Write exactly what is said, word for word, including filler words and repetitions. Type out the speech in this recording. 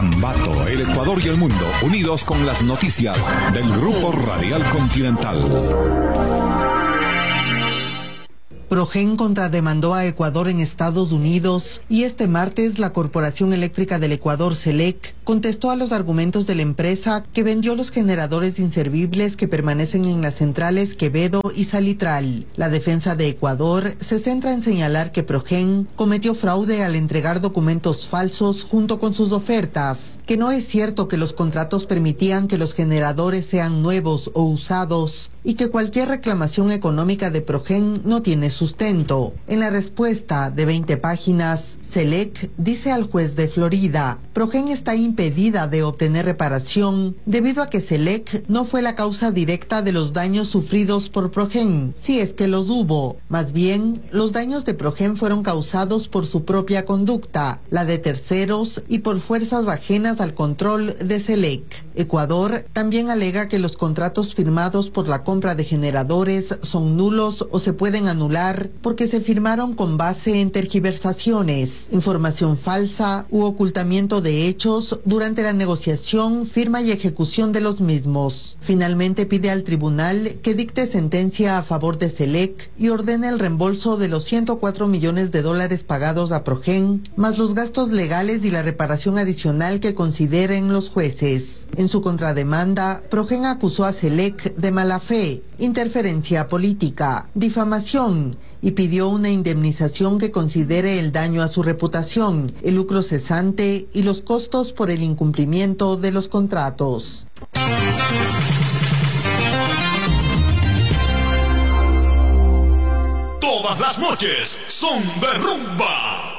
Ambato, el Ecuador y el mundo, unidos con las noticias del Grupo Radial Continental. Progen contrademandó a Ecuador en Estados Unidos y este martes la Corporación Eléctrica del Ecuador, CELEC, contestó a los argumentos de la empresa que vendió los generadores inservibles que permanecen en las centrales Quevedo y Salitral. La defensa de Ecuador se centra en señalar que Progen cometió fraude al entregar documentos falsos junto con sus ofertas, que no es cierto que los contratos permitían que los generadores sean nuevos o usados y que cualquier reclamación económica de Progen no tiene sustento. En la respuesta de veinte páginas, CELEC dice al juez de Florida, Progen está impedida de obtener reparación debido a que CELEC no fue la causa directa de los daños sufridos por Progen, si es que los hubo. Más bien, los daños de Progen fueron causados por su propia conducta, la de terceros y por fuerzas ajenas al control de CELEC. Ecuador también alega que los contratos firmados por la compra de generadores son nulos o se pueden anular porque se firmaron con base en tergiversaciones, información falsa u ocultamiento de hechos durante la negociación, firma y ejecución de los mismos. Finalmente pide al tribunal que dicte sentencia a favor de CELEC y ordene el reembolso de los ciento cuatro millones de dólares pagados a Progen, más los gastos legales y la reparación adicional que consideren los jueces. En su contrademanda, Progen acusó a CELEC de mala fe, interferencia política, difamación y pidió una indemnización que considere el daño a su reputación, el lucro cesante y los costos por el incumplimiento de los contratos. Todas las noches son de rumba.